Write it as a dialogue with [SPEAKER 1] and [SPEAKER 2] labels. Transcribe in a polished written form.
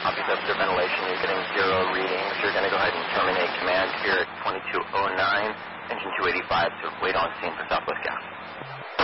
[SPEAKER 1] copies of your ventilation. You're getting 0 readings. You're going to go ahead and terminate command here at 2209, engine 285, to wait on scene for Southwest Gas.